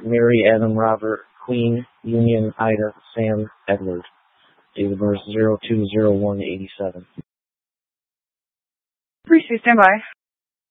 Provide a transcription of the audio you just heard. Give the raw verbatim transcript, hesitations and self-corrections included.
Mary, Adam, Robert, Queen, Union, Ida, Sam, Edward. Date of birth zero two zero one eighty seven. Appreciate stand by.